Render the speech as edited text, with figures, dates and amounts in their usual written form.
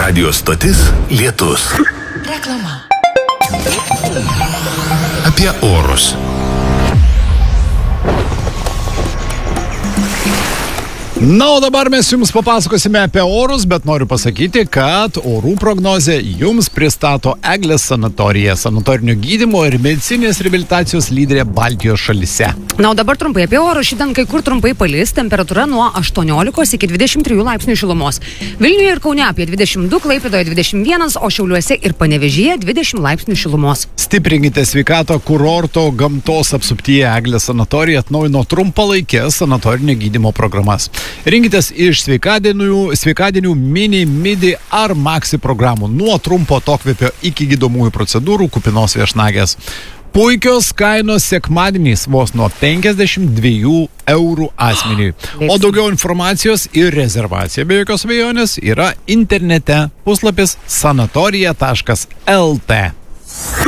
Radio stotis Lietus. Reklama. Apie orus. Na, o dabar mes jums papasakosime apie orus, bet noriu pasakyti, kad orų prognozę jums pristato Eglės sanatorija, sanatorinio gydymo ir medicinės reabilitacijos lyderė Baltijos šalyse. Na, o dabar trumpai apie orus. Šiandien kai kur trumpai palis, temperatūra nuo 18 iki 23 laipsnių šilumos. Vilniuje ir Kaune apie 22, Klaipėdoje 21, o Šiauliuose ir Panevėžyje 20 laipsnių šilumos. Stiprinkite sveikatą kurorto gamtos apsuptyje. Eglės sanatorija atnaujino trumpalaikės sanatorinio gydymo programas. Rinkitės iš sveikadienių mini, midi ar maxi programų nuo trumpo atokvėpio iki gydomųjų procedūrų kupinos viešnagės. Puikios kainos sekmadieniais vos nuo 52 eurų asmeniui. O daugiau informacijos ir rezervacija be jokios abejonės yra internete puslapis sanatorija.lt.